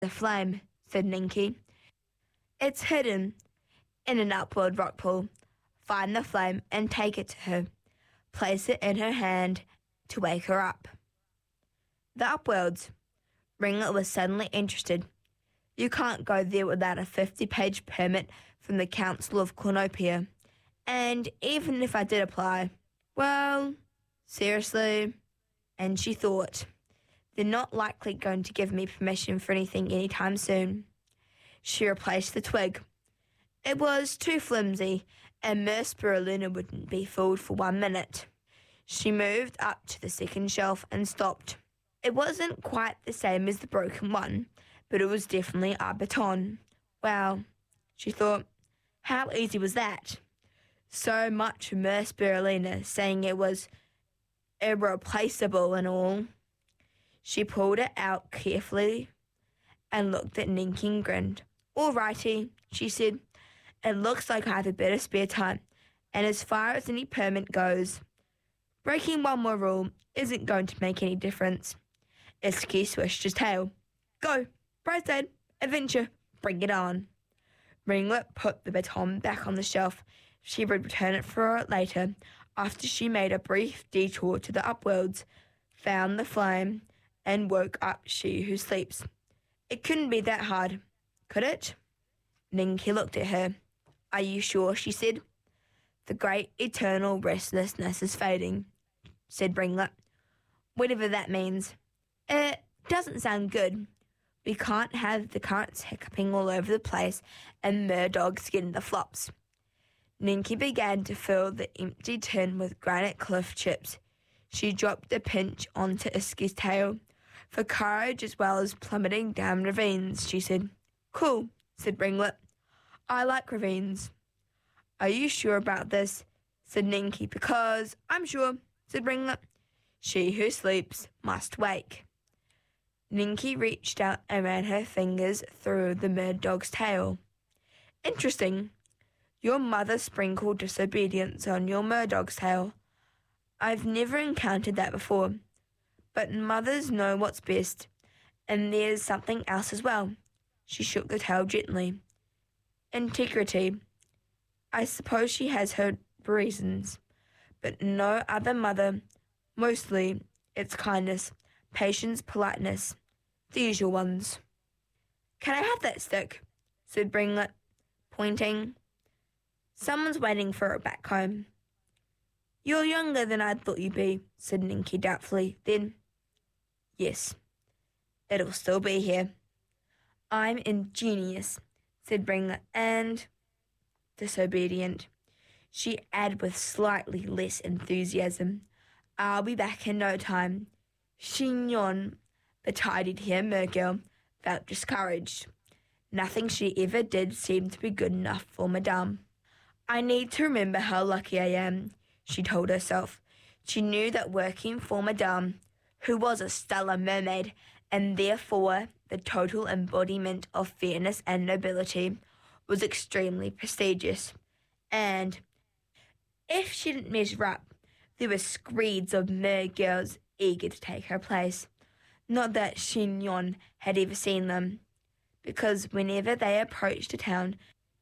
The flame, said Ninky. It's hidden in an upward rock pool. Find the flame and take it to her. Place it in her hand to wake her up. The Upworlds. Ringlet was suddenly interested. You can't go there without a 50-page permit from the Council of Cornopia. And even if I did apply, well, seriously. And she thought, they're not likely going to give me permission for anything anytime soon. She replaced the twig. It was too flimsy, and Mer Spirulina wouldn't be fooled for 1 minute. She moved up to the second shelf and stopped. It wasn't quite the same as the broken one, but it was definitely a baton. Wow, she thought, how easy was that? So much for Mer Spirulina saying it was irreplaceable and all. She pulled it out carefully and looked at Ninky and grinned. All righty, she said. It looks like I have a bit of spare time, and as far as any permit goes, breaking one more rule isn't going to make any difference. Isky swished his tail. Go, Brightside, adventure, bring it on. Ringlet put the baton back on the shelf. She would return it for it later, after she made a brief detour to the Upworlds, found the flame, and woke up She Who Sleeps. It couldn't be that hard, could it? Ninky looked at her. Are you sure? She said. The great eternal restlessness is fading, said Ringlet. Whatever that means. It doesn't sound good. We can't have the currents hiccuping all over the place and Murdogs getting the flops. Ninky began to fill the empty tin with granite cliff chips. She dropped a pinch onto Isky's tail. For courage as well as plummeting down ravines, she said. Cool, said Ringlet. I like ravines. Are you sure about this? Said Ninky. Because I'm sure, said Ringlet. She who sleeps must wake. Ninky reached out and ran her fingers through the Murdog's tail. Interesting. Your mother sprinkled disobedience on your Murdog's tail. I've never encountered that before. But mothers know what's best. And there's something else as well. She shook the tail gently. Integrity. I suppose she has her reasons. But no other mother. Mostly, it's kindness, patience, politeness. The usual ones. Can I have that stick? Said Ringlet, pointing. Someone's waiting for it back home. You're younger than I thought you'd be, said Ninky doubtfully. Then, yes, it'll still be here. I'm ingenious, said Ringlet, and disobedient. She added with slightly less enthusiasm. I'll be back in no time. Chignon, the tidied-hair mergirl, felt discouraged. Nothing she ever did seemed to be good enough for Madame. I need to remember how lucky I am, she told herself. She knew that working for Madame, who was a stellar mermaid, and therefore the total embodiment of fairness and nobility, was extremely prestigious. And if she didn't measure up, there were screeds of mergirls eager to take her place. Not that Chignon had ever seen them, because whenever they approached a town,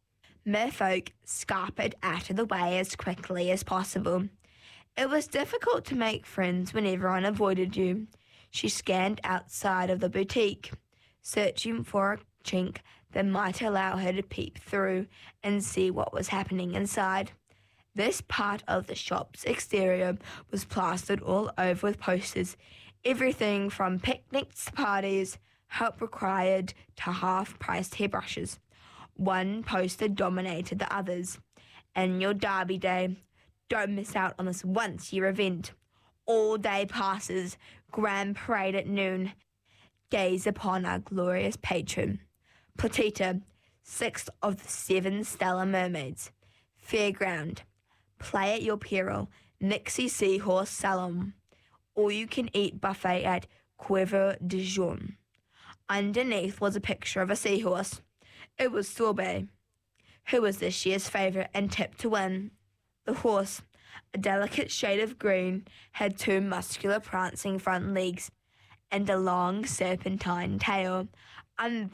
merfolk scarpered out of the way as quickly as possible. It was difficult to make friends when everyone avoided you. She scanned outside of the boutique, searching for a chink that might allow her to peep through and see what was happening inside. This part of the shop's exterior was plastered all over with posters, everything from picnics to parties, help required to half-priced hairbrushes. One poster dominated the others. Annual Derby Day. Don't miss out on this once-year event. All-day passes. Grand Parade at noon. Gaze upon our glorious patron. Platita, 6th of the 7 stellar mermaids. Fairground. Play at your peril. Nixie Seahorse Salon. All-you-can-eat buffet at Quiver de Jaune. Underneath was a picture of a seahorse. It was Sorbet, who was this year's favourite and tipped to win. The horse, a delicate shade of green, had 2 muscular prancing front legs and a long serpentine tail.